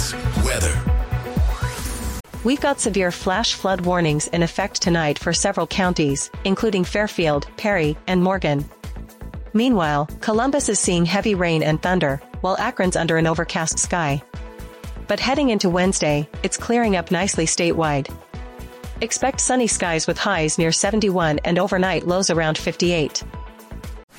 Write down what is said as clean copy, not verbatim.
Sports. Weather. We've got severe flash flood warnings in effect tonight for several counties, including Fairfield, Perry, and Morgan. Meanwhile, Columbus is seeing heavy rain and thunder, while Akron's under an overcast sky. But heading into Wednesday, it's clearing up nicely statewide. Expect sunny skies with highs near 71 and overnight lows around 58.